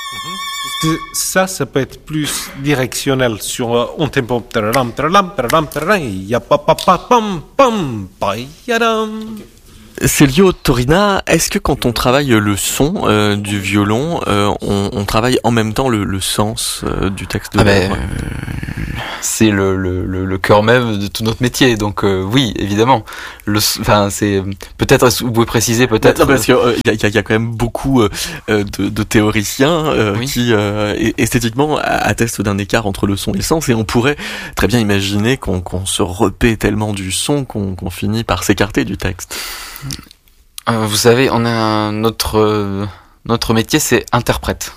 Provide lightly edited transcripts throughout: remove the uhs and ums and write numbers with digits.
Ça peut être plus directionnel sur un tempo. Tararam, tararam, tararam, tararam, ya pa pa pa pam pam pa yadam. Célio Torina, est-ce que quand on travaille le son du violon, on travaille en même temps le sens du texte de l'œuvre? C'est le cœur même de tout notre métier, donc oui, évidemment. C'est peut-être, vous pouvez préciser peut-être. Non, parce que il y a quand même beaucoup de théoriciens oui. qui esthétiquement attestent d'un écart entre le son et le sens, et on pourrait très bien imaginer qu'on se repaît tellement du son qu'on finit par s'écarter du texte. Vous savez, on a notre métier, c'est interprète.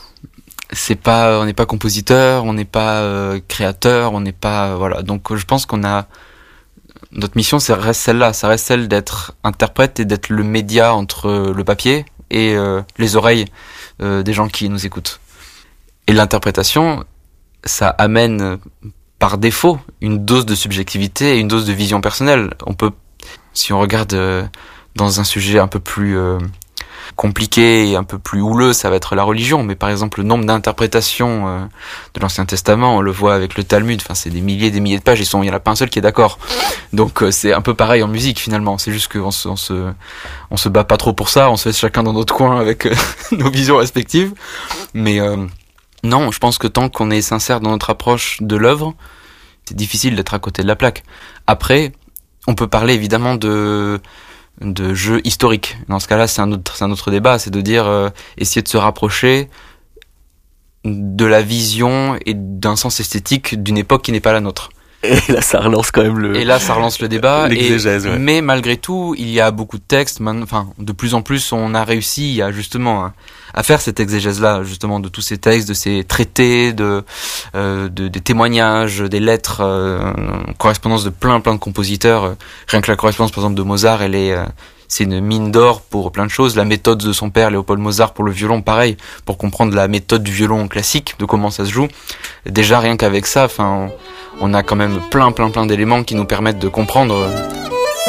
On n'est pas compositeur, on n'est pas créateur, on n'est pas voilà. Donc je pense notre mission, ça reste celle d'être interprète et d'être le média entre le papier et les oreilles des gens qui nous écoutent. Et l'interprétation, ça amène par défaut une dose de subjectivité et une dose de vision personnelle. Si on regarde dans un sujet un peu plus compliqué et un peu plus houleux, ça va être la religion. Mais par exemple, le nombre d'interprétations de l'Ancien Testament, on le voit avec le Talmud. Enfin, c'est des milliers de pages. Il y en a pas un seul qui est d'accord. Donc c'est un peu pareil en musique finalement. C'est juste qu'on se bat pas trop pour ça. On se laisse chacun dans notre coin avec nos visions respectives. Mais non, je pense que tant qu'on est sincère dans notre approche de l'œuvre, c'est difficile d'être à côté de la plaque. Après, on peut parler évidemment de jeux historiques. Dans ce cas-là, c'est un autre débat, c'est de dire essayer de se rapprocher de la vision et d'un sens esthétique d'une époque qui n'est pas la nôtre. Et là, ça relance quand même le débat. L'exégèse, ouais. Mais malgré tout, il y a beaucoup de textes. De plus en plus, on a réussi à faire cette exégèse-là, justement, de tous ces textes, de ces traités, des témoignages, des lettres, correspondances de plein de compositeurs. Rien que la correspondance, par exemple, de Mozart, c'est une mine d'or pour plein de choses. La méthode de son père, Léopold Mozart, pour le violon, pareil, pour comprendre la méthode du violon classique, de comment ça se joue. Déjà, rien qu'avec ça, on a quand même plein d'éléments qui nous permettent de comprendre